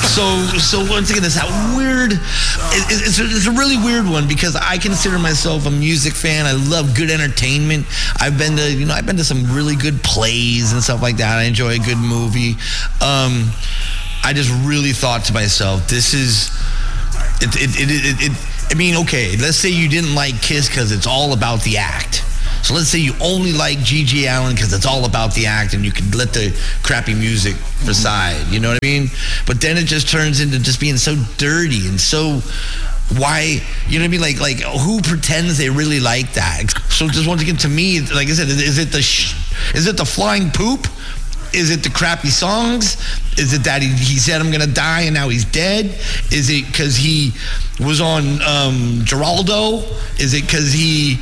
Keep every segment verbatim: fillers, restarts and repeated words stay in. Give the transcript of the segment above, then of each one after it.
So, so once again, it's that weird. It, it's, a, it's a really weird one because I consider myself a music fan. I love good entertainment. I've been to, you know, I've been to some really good plays and stuff like that. I enjoy a good movie. Um, I just really thought to myself, this is. It. It. It. It. it I mean, okay. Let's say you didn't like Kiss because it's all about the act. So let's say you only like G G Allin because it's all about the act and you can let the crappy music aside, you know what I mean? But then it just turns into just being so dirty and so, why, you know what I mean? Like, like who pretends they really like that? So just once again, to me, like I said, is it the, sh- is it the flying poop? Is it the crappy songs? Is it that he, he said I'm gonna die and now he's dead? Is it because he was on um, Geraldo? Is it because he,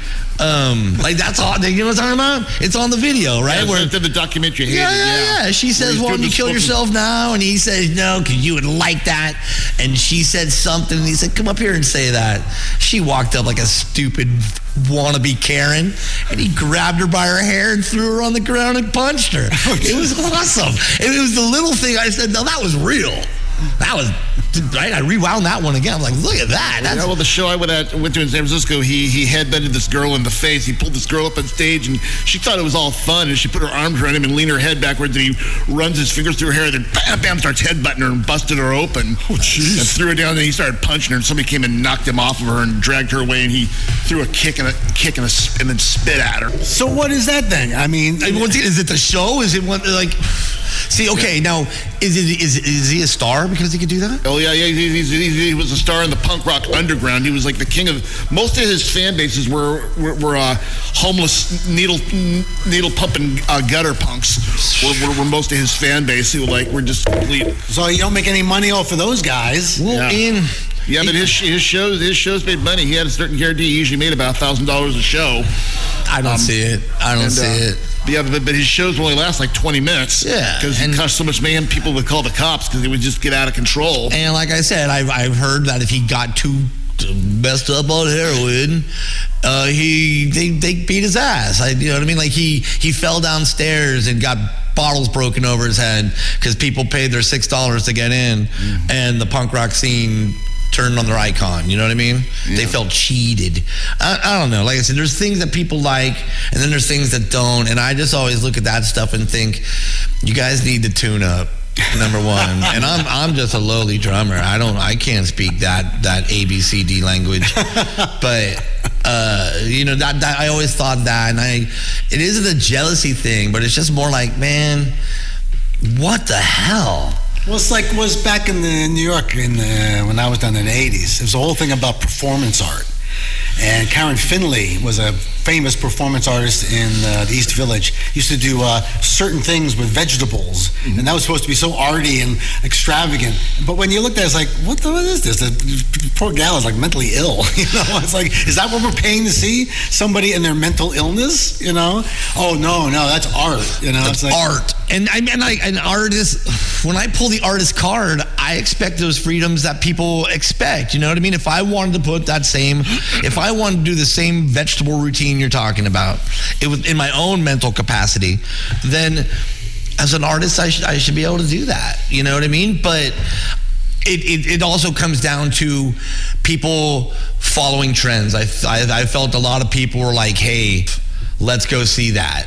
um, like that's all, you know what I'm talking about? It's on the video, right? Yeah, Where it's in the documentary. Yeah, yeah, yeah, yeah. She says, why don't you kill yourself now? And he says, no, because you would like that. And she said something, and he said, come up here and say that. She walked up like a stupid wannabe Karen, and he grabbed her by her hair and threw her on the ground and punched her. It was awesome. It was the little thing I said, no, that was real. That was, right? I rewound that one again. I'm like, look at that. That's, yeah, well, the show I went, at, went to in San Francisco, he he headbutted this girl in the face. He pulled this girl up on stage, and she thought it was all fun, and she put her arms around him and leaned her head backwards, and he runs his fingers through her hair, and then bam, bam, starts headbutting her and busted her open. Oh, jeez. And threw her down, and he started punching her, and somebody came and knocked him off of her and dragged her away, and he threw a kick and a kick and, a, and then spit at her. So what is that thing? I mean, I mean is it the show? Is it one, like... See, okay, yeah. Now, is it is is he a star because he could do that? Oh, yeah, yeah. He, he, he, he was a star in the punk rock underground. He was like the king of... Most of his fan bases were were, were uh, homeless, needle needle pumping uh, gutter punks were, were, were most of his fan base who like were just complete... So you don't make any money off of those guys. Well, yeah. in... Yeah, but his his shows his shows made money. He had a certain guarantee. He usually made about a thousand dollars a show. I don't um, see it. I don't and, see uh, it. Yeah, but, but his shows only last like twenty minutes. Yeah, because he caused so much mayhem, people would call the cops because they would just get out of control. And like I said, I've I've heard that if he got too messed up on heroin, uh, he they they beat his ass. I, you know what I mean? Like he he fell downstairs and got bottles broken over his head because people paid their six dollars to get in, mm-hmm. and the punk rock scene turned on their icon, you know what I mean? Yeah. They felt cheated. I, I don't know. Like I said, there's things that people like, and then there's things that don't, and I just always look at that stuff and think, you guys need to tune up, number one. And I'm I'm just a lowly drummer. I don't, I can't speak that that A B C D language, but uh, you know, that, that I always thought that, and I, it isn't a jealousy thing, but it's just more like, man, what the hell? Well, it's like was back in the New York in the, when I was down in the eighties. It was a whole thing about performance art. And Karen Finley was a famous performance artist in uh, the East Village. Used to do uh, certain things with vegetables, mm-hmm. and that was supposed to be so arty and extravagant. But when you looked at it, it's like, what the what is this? The poor gal is like mentally ill. You know, it's like, is that what we're paying to see? Somebody in their mental illness? You know? Oh no, no, that's art. You know, it's like art. And I mean, like an artist. When I pull the artist card, I expect those freedoms that people expect. You know what I mean? If I wanted to put that same, if I wanted to do the same vegetable routine you're talking about, it was in my own mental capacity, then as an artist, I should I should be able to do that. You know what I mean? But it it, it also comes down to people following trends. I, I I felt a lot of people were like, hey, let's go see that.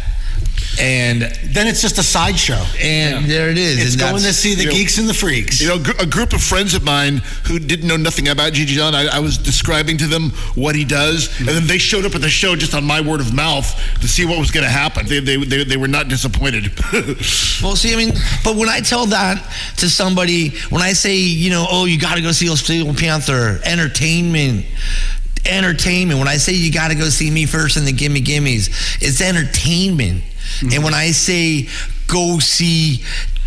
And then it's just a sideshow. And yeah. there it is. It's and going to see the geeks know, and the freaks. You know, a group of friends of mine who didn't know nothing about G G Allin, I, I was describing to them what he does, mm-hmm. and then they showed up at the show just on my word of mouth to see what was going to happen. They, they they they were not disappointed. Well, see, I mean, but when I tell that to somebody, when I say, you know, oh, you got to go see Steel Panther, entertainment. Entertainment. When I say you got to go see me first in the Gimme Gimmes, it's entertainment. Mm-hmm. And when I say go see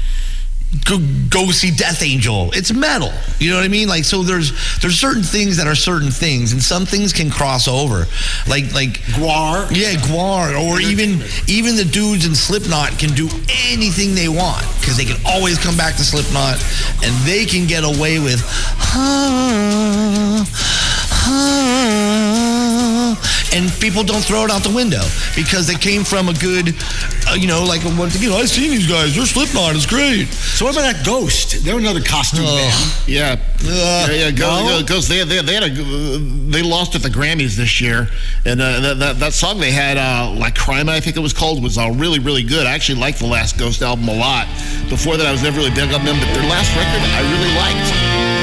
go, go see Death Angel, it's metal. You know what I mean? Like, so there's there's certain things that are certain things, and some things can cross over. Like like Gwar. Yeah, Gwar. Or even even the dudes in Slipknot can do anything they want because they can always come back to Slipknot, and they can get away with huh, huh, and people don't throw it out the window because they came from a good, uh, you know, like, you know, I've seen these guys. Their Slipknot is great. So what about that Ghost? They're another costume Oh. band. Yeah, Uh, yeah, yeah. Go, no? go, Ghost. They, they, they had a, they lost at the Grammys this year, and uh, that, that that song they had, uh, like Crime, I think it was called, was uh, really really good. I actually liked the last Ghost album a lot. Before that, I was never really big on them, but their last record I really liked.